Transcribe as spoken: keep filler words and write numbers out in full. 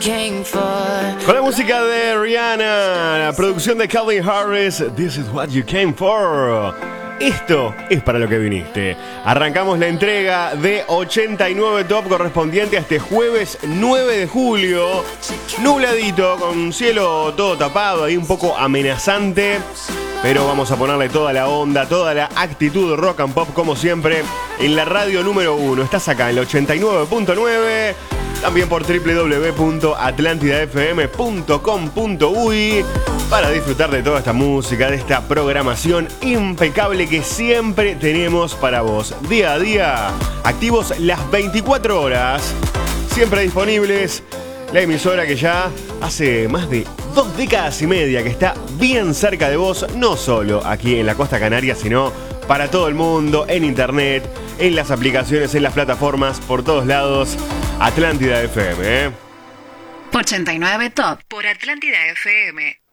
Con la música de Rihanna, la producción de Calvin Harris, This is what you came for. Esto es para lo que viniste. Arrancamos la entrega de ochenta y nueve Top correspondiente a este jueves nueve de julio. Nubladito, con cielo todo tapado, ahí un poco amenazante. Pero vamos a ponerle toda la onda, toda la actitud rock and pop como siempre en la radio número uno. Estás acá en el ochenta y nueve punto nueve. También por doble u doble u doble u punto atlantida f m punto com punto u y para disfrutar de toda esta música, de esta programación impecable que siempre tenemos para vos. Día a día, activos las veinticuatro horas, siempre disponibles. La emisora que ya hace más de dos décadas y media que está bien cerca de vos, no solo aquí en la costa canaria, sino para todo el mundo, en internet, en las aplicaciones, en las plataformas, por todos lados. Atlántida F M, ¿eh? ochenta y nueve Top por Atlántida F M.